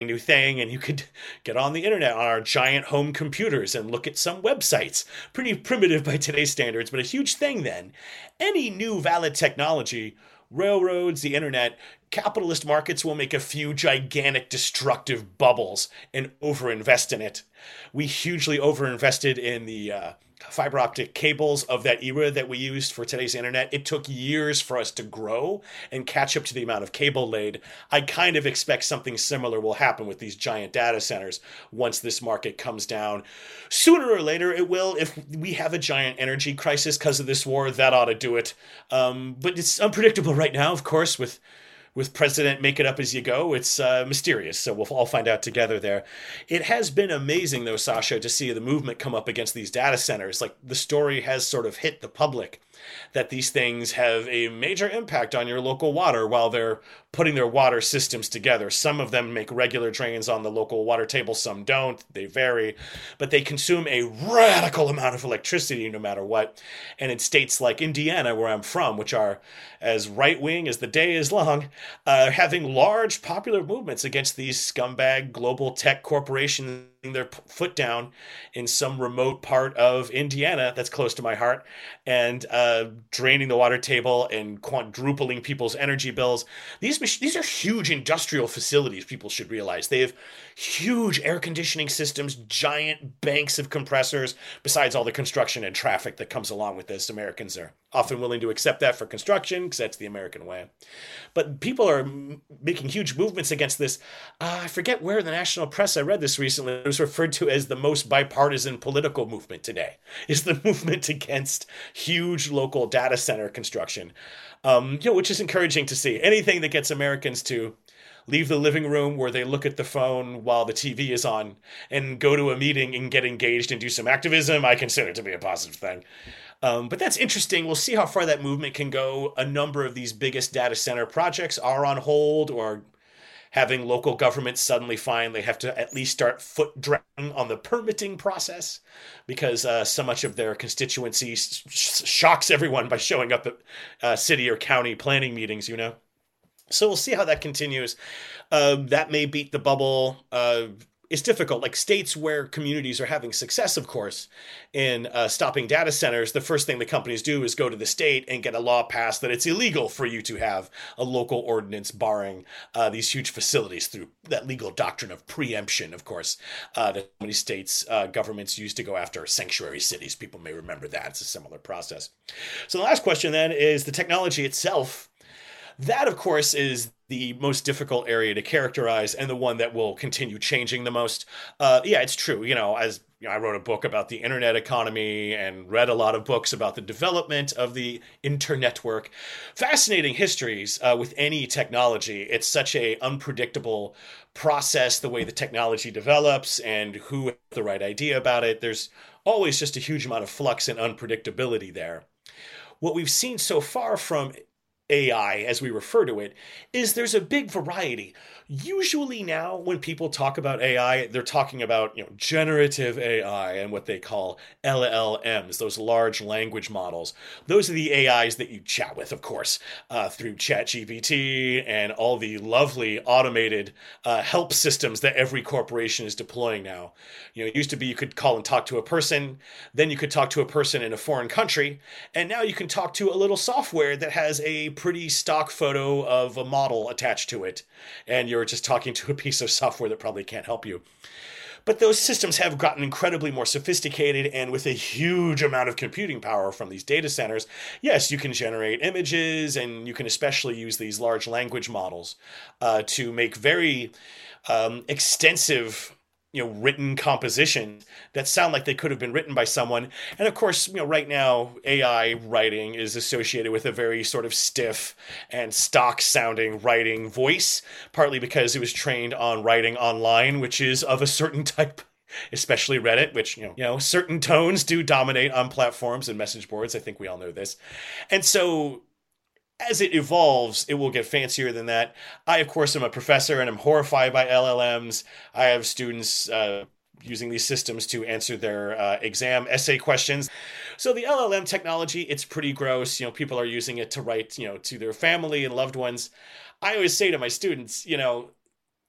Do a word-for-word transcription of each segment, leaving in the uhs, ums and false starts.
new thing, and you could get on the internet on our giant home computers and look at some websites. Pretty primitive by today's standards, but a huge thing then. Any new valid technology, railroads, the internet, capitalist markets will make a few gigantic destructive bubbles and overinvest in it. We hugely overinvested in the uh, fiber optic cables of that era that we used for today's internet. It took years for us to grow and catch up to the amount of cable laid. I kind of expect something similar will happen with these giant data centers once this market comes down. Sooner or later it will. If we have a giant energy crisis because of this war, that ought to do it. Um, but it's unpredictable right now, of course, with with President Make It Up As You Go. It's uh, mysterious, so we'll all find out together there. It has been amazing, though, Sasha, to see the movement come up against these data centers. Like, the story has sort of hit the public that these things have a major impact on your local water while they're putting their water systems together. Some of them make regular drains on the local water table, some don't. They vary, but they consume a radical amount of electricity no matter what. And in states like Indiana, where I'm from, which are as right-wing as the day is long, uh, having large popular movements against these scumbag global tech corporations their foot down in some remote part of Indiana that's close to my heart, and uh, draining the water table and quadrupling people's energy bills. These these are huge industrial facilities. People should realize they have huge air conditioning systems, giant banks of compressors. Besides all the construction and traffic that comes along with this, Americans are often willing to accept that for construction because that's the American way. But people are m- making huge movements against this. Uh, I forget where in the national press I read this recently. It was referred to as the most bipartisan political movement today, is the movement against huge local data center construction, um, you know, which is encouraging to see. Anything that gets Americans to leave the living room where they look at the phone while the T V is on and go to a meeting and get engaged and do some activism, I consider to be a positive thing. Um, but that's interesting. We'll see how far that movement can go. A number of these biggest data center projects are on hold, or having local governments suddenly find they have to at least start foot dragging on the permitting process because uh, so much of their constituency sh- shocks everyone by showing up at uh, city or county planning meetings, you know? So we'll see how that continues. Uh, that may beat the bubble. Uh, it's difficult. Like states where communities are having success, of course, in uh, stopping data centers, the first thing the companies do is go to the state and get a law passed that it's illegal for you to have a local ordinance barring uh, these huge facilities through that legal doctrine of preemption, of course, uh, that many states' uh, governments used to go after sanctuary cities. People may remember that. It's a similar process. So the last question then is the technology itself. That, of course, is the most difficult area to characterize and the one that will continue changing the most. Uh, yeah, it's true. You know, as you know, I wrote a book about the internet economy and read a lot of books about the development of the internetwork. Fascinating histories uh, with any technology. It's such a unpredictable process, the way the technology develops and who has the right idea about it. There's always just a huge amount of flux and unpredictability there. What we've seen so far from A I, as we refer to it, is there's a big variety. Usually now when people talk about A I, they're talking about, you know, generative A I and what they call L L Ms, those large language models. Those are the A Is that you chat with, of course, uh, through ChatGPT and all the lovely automated uh, help systems that every corporation is deploying now. You know, it used to be you could call and talk to a person, then you could talk to a person in a foreign country, and now you can talk to a little software that has a pretty stock photo of a model attached to it, and you're just talking to a piece of software that probably can't help you. But those systems have gotten incredibly more sophisticated, and with a huge amount of computing power from these data centers, yes, you can generate images, and you can especially use these large language models uh, to make very um, extensive, you know, written compositions that sound like they could have been written by someone. And of course, you know, right now, A I writing is associated with a very sort of stiff and stock sounding writing voice, partly because it was trained on writing online, which is of a certain type, especially Reddit, which, you know, you know, certain tones do dominate on platforms and message boards. I think we all know this. And so as it evolves, it will get fancier than that. I, of course, am a professor and I'm horrified by L L Ms. I have students uh, using these systems to answer their uh, exam essay questions. So the L L M technology, it's pretty gross. You know, people are using it to write, you know, to their family and loved ones. I always say to my students, you know,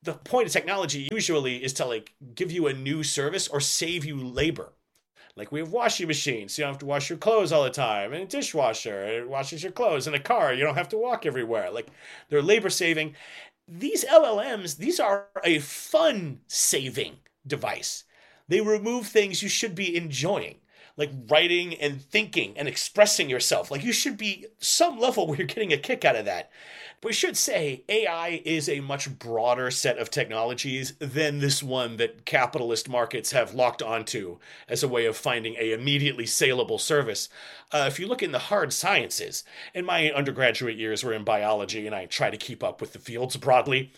the point of technology usually is to like give you a new service or save you labor. Like we have washing machines, so you don't have to wash your clothes all the time, and a dishwasher, it washes your clothes, and a car, you don't have to walk everywhere. Like they're labor saving. These L L Ms, these are a fun saving device. They remove things you should be enjoying, like writing and thinking and expressing yourself. Like you should be some level where you're getting a kick out of that. But we should say A I is a much broader set of technologies than this one that capitalist markets have locked onto as a way of finding a immediately saleable service. Uh, if you look in the hard sciences, and my undergraduate years were in biology, and I try to keep up with the fields broadly,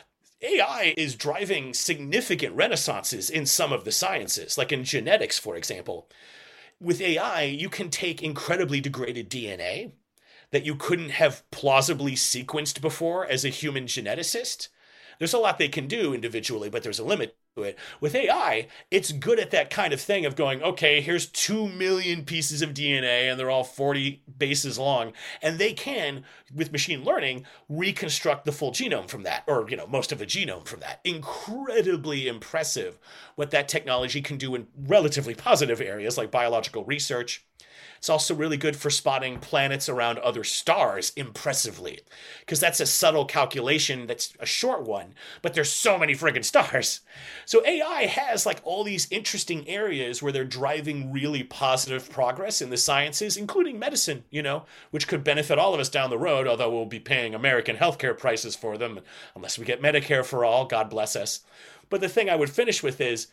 A I is driving significant renaissances in some of the sciences, like in genetics, for example. With A I, you can take incredibly degraded D N A that you couldn't have plausibly sequenced before as a human geneticist. There's a lot they can do individually, but there's a limit to it. With A I, it's good at that kind of thing of going, okay, here's two million pieces of D N A and they're all forty bases long. And they can, with machine learning, reconstruct the full genome from that, or, you know, most of the genome from that. Incredibly impressive what that technology can do in relatively positive areas like biological research. It's also really good for spotting planets around other stars impressively, because that's a subtle calculation that's a short one, but there's so many friggin' stars. So A I has like all these interesting areas where they're driving really positive progress in the sciences, including medicine, you know, which could benefit all of us down the road, although we'll be paying American healthcare prices for them, unless we get Medicare for all, God bless us. But the thing I would finish with is,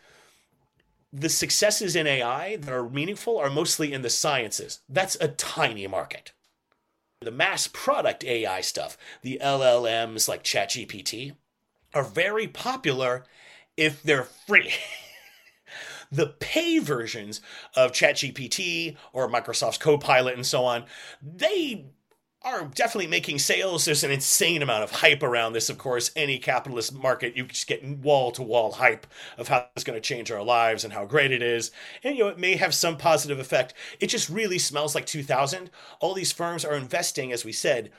the successes in A I that are meaningful are mostly in the sciences. That's a tiny market. The mass product A I stuff, the L L Ms like ChatGPT, are very popular if they're free. The pay versions of ChatGPT or Microsoft's Copilot and so on, they are definitely making sales. There's an insane amount of hype around this, of course. Any capitalist market, you just get wall-to-wall hype of how it's going to change our lives and how great it is. And, you know, it may have some positive effect. It just really smells like two thousand. All these firms are investing, as we said,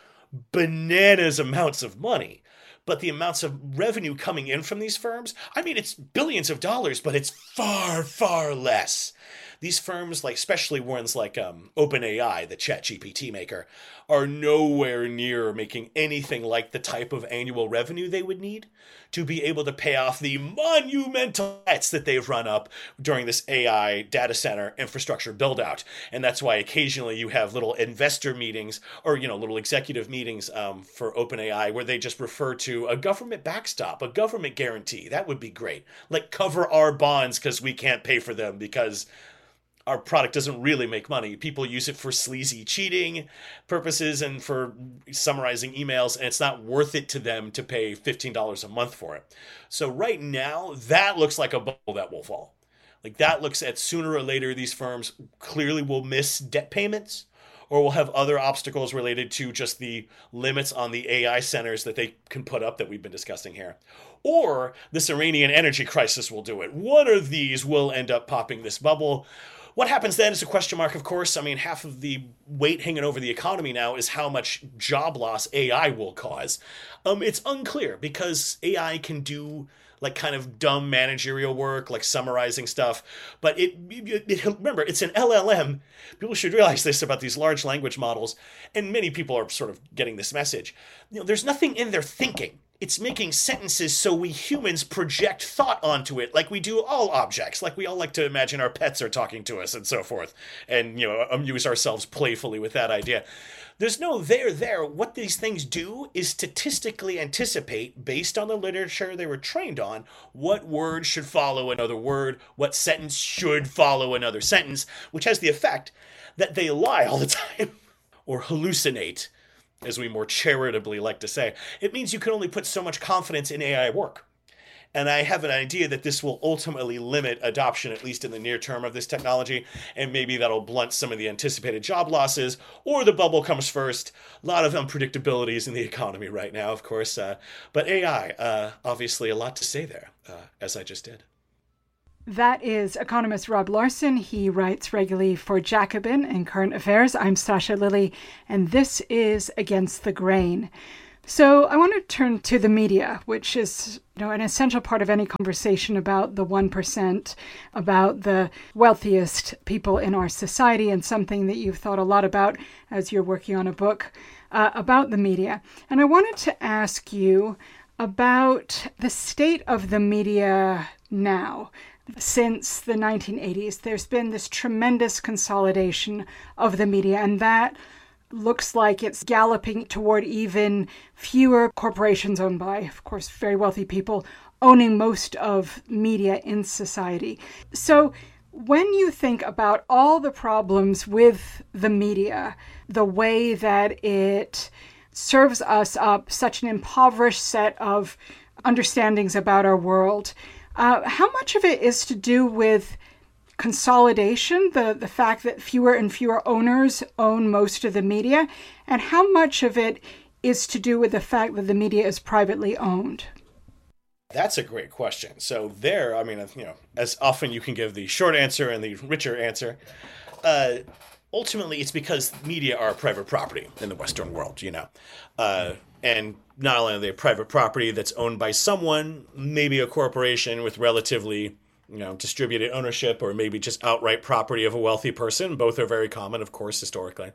bananas amounts of money. But the amounts of revenue coming in from these firms, I mean, it's billions of dollars, but it's far, far less. These firms, like especially ones like um, OpenAI, the ChatGPT maker, are nowhere near making anything like the type of annual revenue they would need to be able to pay off the monumental debts that they've run up during this A I data center infrastructure build out. And that's why occasionally you have little investor meetings or, you know, little executive meetings um, for OpenAI where they just refer to a government backstop, a government guarantee. That would be great. Like cover our bonds because we can't pay for them because our product doesn't really make money. People use it for sleazy cheating purposes and for summarizing emails, and it's not worth it to them to pay fifteen dollars a month for it. So right now, that looks like a bubble that will fall. Like that looks at sooner or later, these firms clearly will miss debt payments or will have other obstacles related to just the limits on the A I centers that they can put up that we've been discussing here. Or this Iranian energy crisis will do it. One of these will end up popping this bubble. What happens then is a question mark, of course. I mean, half of the weight hanging over the economy now is how much job loss A I will cause. Um, it's unclear because A I can do like kind of dumb managerial work, like summarizing stuff. But it, it, it remember, it's an L L M. People should realize this about these large language models, and many people are sort of getting this message. You know, there's nothing in their thinking. It's making sentences so we humans project thought onto it like we do all objects, like we all like to imagine our pets are talking to us and so forth, and, you know, amuse ourselves playfully with that idea. There's no there there. What these things do is statistically anticipate, based on the literature they were trained on, what word should follow another word, what sentence should follow another sentence, which has the effect that they lie all the time or hallucinate, as we more charitably like to say. It means you can only put so much confidence in A I work. And I have an idea that this will ultimately limit adoption, at least in the near term, of this technology, and maybe that'll blunt some of the anticipated job losses, or the bubble comes first. A lot of unpredictabilities in the economy right now, of course. Uh, but A I, uh, obviously a lot to say there, uh, as I just did. That is economist Rob Larson. He writes regularly for Jacobin and Current Affairs. I'm Sasha Lilly, and this is Against the Grain. So I want to turn to the media, which is, you know, an essential part of any conversation about the one percent, about the wealthiest people in our society, and something that you've thought a lot about as you're working on a book uh, about the media. And I wanted to ask you about the state of the media now. Since the nineteen eighties, there's been this tremendous consolidation of the media, and that looks like it's galloping toward even fewer corporations owned by, of course, very wealthy people owning most of media in society. So when you think about all the problems with the media, the way that it serves us up such an impoverished set of understandings about our world, uh, how much of it is to do with consolidation, the, the fact that fewer and fewer owners own most of the media, and how much of it is to do with the fact that the media is privately owned? That's a great question. So there, I mean, you know, as often you can give the short answer and the richer answer. Uh, ultimately, it's because media are private property in the Western world, you know. Uh, and not only are they private property that's owned by someone, maybe a corporation with relatively, you know, distributed ownership, or maybe just outright property of a wealthy person. Both are very common, of course, historically.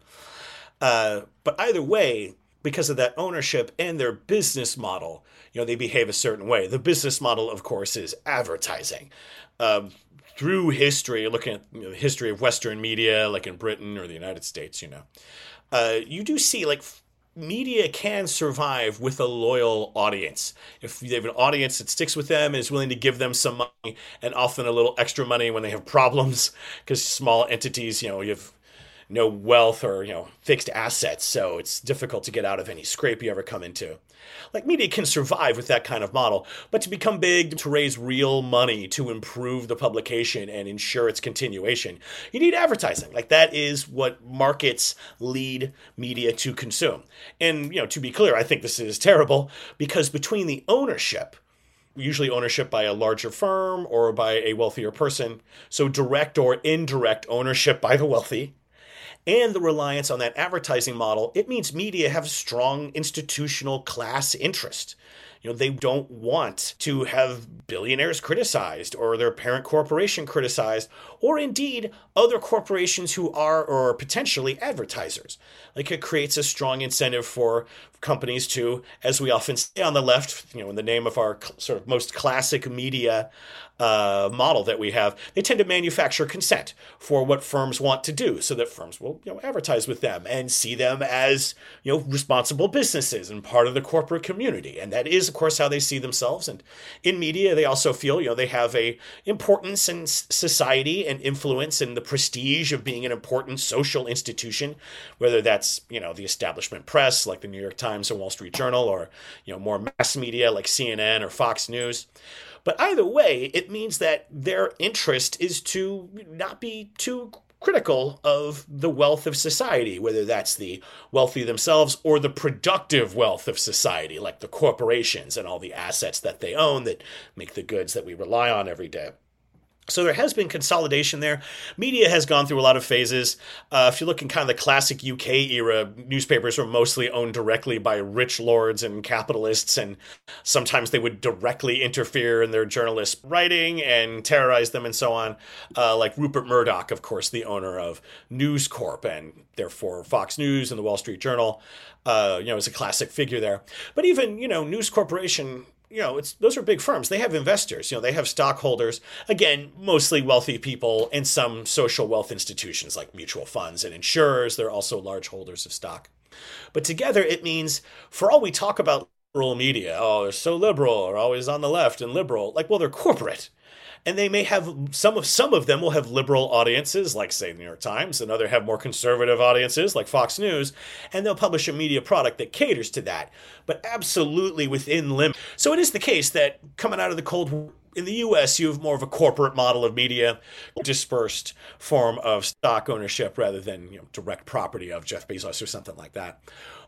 Uh, but either way, because of that ownership and their business model, you know, they behave a certain way. The business model, of course, is advertising. Um, through history, looking at, you know, the history of Western media, like in Britain or the United States, you know, uh, you do see, like, media can survive with a loyal audience. If they have an audience that sticks with them and is willing to give them some money, and often a little extra money when they have problems, because small entities, you know, you have no wealth or, you know, fixed assets, so it's difficult to get out of any scrape you ever come into. Like, media can survive with that kind of model, but to become big, to raise real money, to improve the publication and ensure its continuation, you need advertising. Like, that is what markets lead media to consume. And, you know, to be clear, I think this is terrible, because between the ownership, usually ownership by a larger firm or by a wealthier person, so direct or indirect ownership by the wealthy, and the reliance on that advertising model, it means media have strong institutional class interest. You know, they don't want to have billionaires criticized or their parent corporation criticized, or indeed other corporations who are or are potentially advertisers. Like, it creates a strong incentive for companies to, as we often say on the left, you know, in the name of our sort of most classic media uh, model that we have, they tend to manufacture consent for what firms want to do, so that firms will, you know, advertise with them and see them as, you know, responsible businesses and part of the corporate community. And that is, of course, how they see themselves. And in media, they also feel, you know, they have a importance in society and influence and the prestige of being an important social institution, whether that's, you know, the establishment press like the New York Times or Wall Street Journal, or, you know, more mass media like C N N or Fox News. But either way, it means that their interest is to not be too critical of the wealth of society, whether that's the wealthy themselves or the productive wealth of society, like the corporations and all the assets that they own that make the goods that we rely on every day. So there has been consolidation there. Media has gone through a lot of phases. Uh, if you look in kind of the classic U K era, newspapers were mostly owned directly by rich lords and capitalists, and sometimes they would directly interfere in their journalists' writing and terrorize them and so on. Uh, like Rupert Murdoch, of course, the owner of News Corp and therefore Fox News and the Wall Street Journal, uh, you know, is a classic figure there. But even, you know, News Corporation, you know, it's those are big firms. They have investors, you know, they have stockholders, again, mostly wealthy people, and some social wealth institutions like mutual funds and insurers. They're also large holders of stock. But together, it means, for all we talk about liberal media, oh, they're so liberal, or always on the left and liberal, like, well, they're corporate. And they may have, some of some of them will have liberal audiences, like, say, the New York Times, and others have more conservative audiences, like Fox News, and they'll publish a media product that caters to that, but absolutely within limits. So it is the case that coming out of the Cold War, in the U S, you have more of a corporate model of media, dispersed form of stock ownership rather than, you know, direct property of Jeff Bezos or something like that.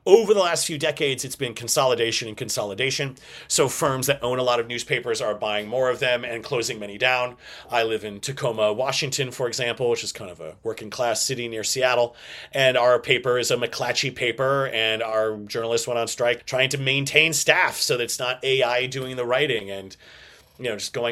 over the last few decades, it's been consolidation and consolidation. So firms that own a lot of newspapers are buying more of them and closing many down. I live in Tacoma, Washington, for example, which is kind of a working class city near Seattle. And our paper is a McClatchy paper, and our journalists went on strike trying to maintain staff so that it's not A I doing the writing and, you know, just going